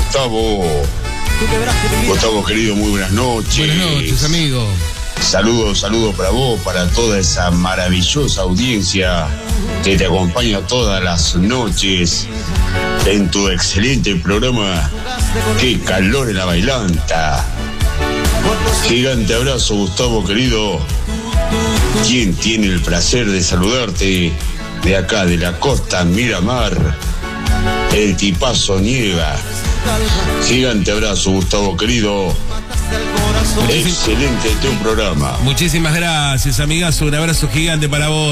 Gustavo. Gustavo, querido, muy buenas noches. Buenas noches, amigo. Saludos para vos, para toda esa maravillosa audiencia que te acompaña todas las noches en tu excelente programa. ¡Qué calor en la bailanta! Gigante abrazo, Gustavo, querido. ¿Quién tiene el placer de saludarte de acá, de la costa Miramar? El tipazo Nieva. Gigante abrazo, Gustavo, querido. Excelente tu programa. Muchísimas gracias, amigazo. Un abrazo gigante para vos.